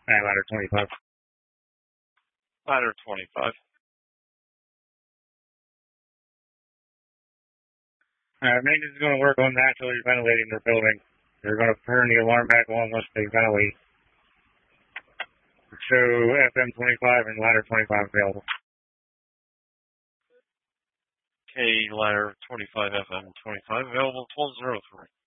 Ladder 25. Ladder 25. Maintenance is going to work on naturally ventilating their building. They're going to turn the alarm back on once they ventilate. So FM 25 and ladder 25 available. Okay, ladder 25, FM 25 available 1203.